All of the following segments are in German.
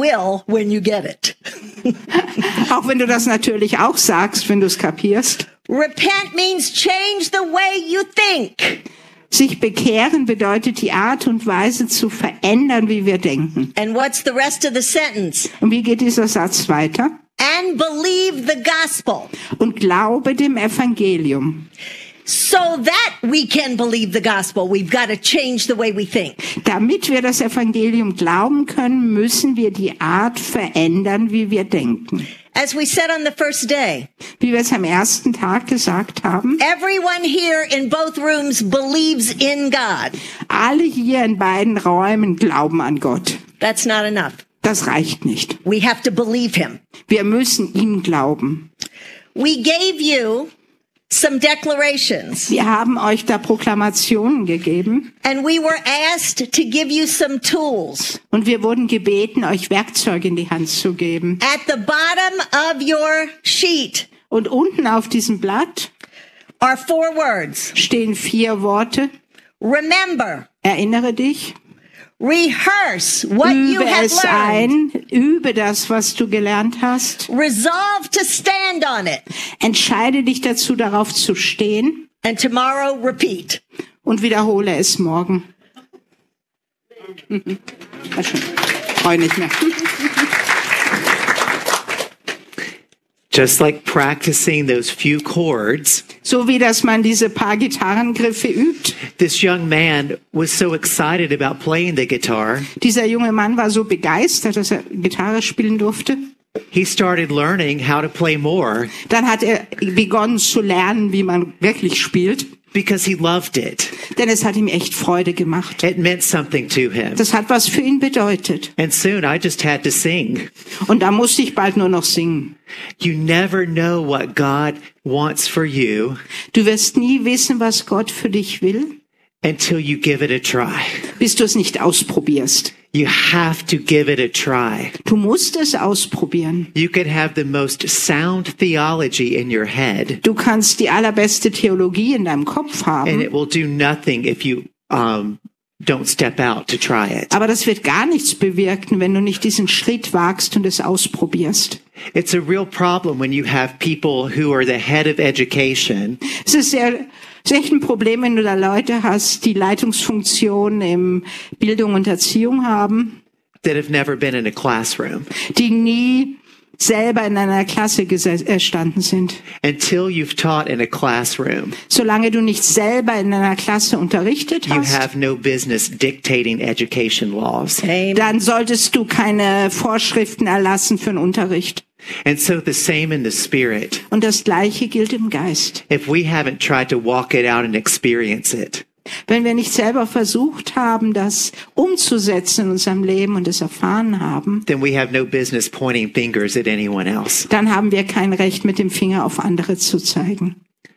will when you get it. Auch wenn du das natürlich auch sagst, wenn du es kapierst. Repent means change the way you think. Sich bekehren bedeutet, die Art und Weise zu verändern, wie wir denken. And what's the rest of the sentence? Und wie geht dieser Satz weiter? And believe the gospel. Und glaube dem Evangelium. So that we can believe the gospel, we've got to change the way we think. Damit wir das Evangelium glauben können, müssen wir die Art verändern, wie wir denken. As we said on the first day, Wie wir es am ersten Tag gesagt haben, everyone here in both rooms believes in God. alle hier in beiden Räumen glauben an Gott. That's not enough. Das reicht nicht. We have to believe him. Wir müssen ihm glauben. We gave you some declarations, Wir haben euch da Proklamationen gegeben and we were asked to give you some tools. und wir wurden gebeten, euch Werkzeuge in die Hand zu geben. At the bottom of your sheet Und unten auf diesem Blatt are 4 words. stehen 4 Worte. Remember, Erinnere dich, rehearse what you übe have es learned. ein, übe das, was du gelernt hast. Resolve to stand on it. Entscheide dich dazu, darauf zu stehen And tomorrow, repeat. und wiederhole es morgen. Freu nicht mehr. Just like practicing those few chords, So wie dass man diese paar Gitarrengriffe übt. this young man was so excited about playing the guitar, Dieser junge Mann war so begeistert, dass er Gitarre spielen durfte. he started learning how to play more Dann hat er begonnen zu lernen, wie man wirklich spielt. because he loved it. Denn es hat ihm echt Freude gemacht. It meant something to him. Das hat was für ihn bedeutet. And soon I just had to sing. Und da musste ich bald nur noch singen. You never know what God wants for you Du wirst nie wissen, was Gott für dich will, until you give it a try. bis du es nicht ausprobierst. You have to give it a try. Du musst es ausprobieren. You could have the most sound theology in your head, Du kannst die allerbeste Theologie in deinem Kopf and haben, it will do nothing if you don't step out to try it. aber das wird gar nichts bewirken, wenn du nicht diesen Schritt wagst und es ausprobierst. It's a real problem when you have people who are the head of education Es ist echt ein Problem, wenn du da Leute hast, die Leitungsfunktionen im Bildung und Erziehung haben, that have never been in a classroom. die nie selber in einer Klasse gestanden sind. Until you've taught in a classroom, Solange du nicht selber in einer Klasse unterrichtet you hast, have no business dictating education laws. Amen. dann solltest du keine Vorschriften erlassen für den Unterricht. And so the same in the spirit. Und das Gleiche gilt im Geist. If we haven't tried to walk it out and experience it, Wenn wir nicht selber versucht haben, das umzusetzen in unserem Leben und es erfahren haben, then we have no business pointing fingers at anyone else. dann haben wir kein Recht, mit dem Finger auf andere zu zeigen.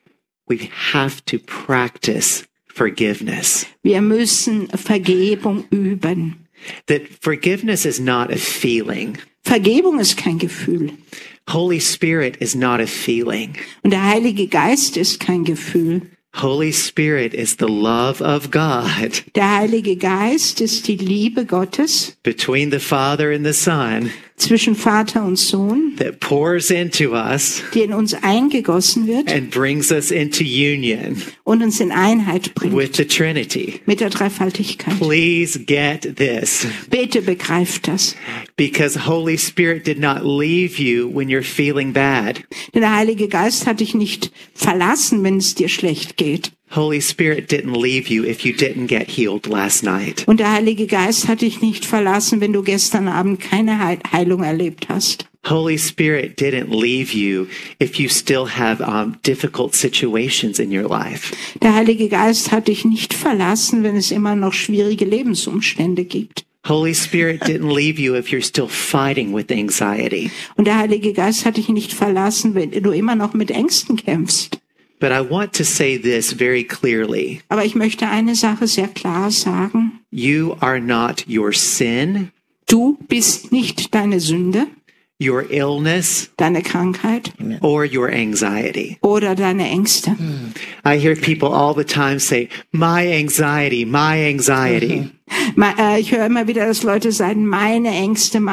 We have to practice forgiveness. Wir müssen Vergebung üben. That forgiveness is not a feeling. Vergebung ist kein Gefühl. Holy Spirit is not a feeling. Und der Heilige Geist ist kein Gefühl. Holy Spirit is the love of God Der Heilige Geist ist die Liebe Gottes between the Father and the Son zwischen Vater und Sohn, that pours into us die in uns eingegossen wird and brings us into union und uns in Einheit bringt with the Trinity. mit der Dreifaltigkeit. Please get this, Bitte begreift das. because Holy Spirit did not leave you when you're feeling bad. Denn der Heilige Geist hat dich nicht verlassen, wenn es dir schlecht geht. Holy Spirit didn't leave you if you didn't get healed last night. Und der Heilige Geist hat dich nicht verlassen, wenn du gestern Abend keine Heilung erlebt hast. Holy Spirit didn't leave you if you still have difficult situations in your life. Der Heilige Geist hat dich nicht verlassen, wenn es immer noch schwierige Lebensumstände gibt. Holy Spirit didn't leave you if you're still fighting with anxiety. Und der Heilige Geist hat dich nicht verlassen, wenn du immer noch mit Ängsten kämpfst. But I want to say this very clearly. Aber ich möchte eine Sache sehr klar sagen. You are not your sin, Du bist nicht deine Sünde, your illness, deine Krankheit or your anxiety. oder deine Ängste. I hear people all the time say, my anxiety, my anxiety. Ich höre immer wieder, dass Leute sagen, meine Ängste,